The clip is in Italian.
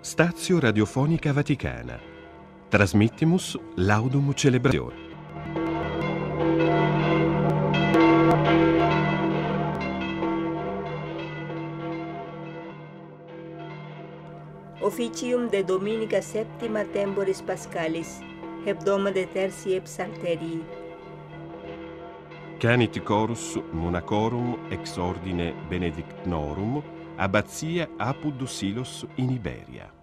Stazio Radiofonica Vaticana. Transmittimus laudum celebratione. Officium de Dominica septima temporis Pascalis, hebdoma de tertii Psalterii. Canit chorus monacorum ex ordine benedictnorum, abbazia Apud Silos in Iberia.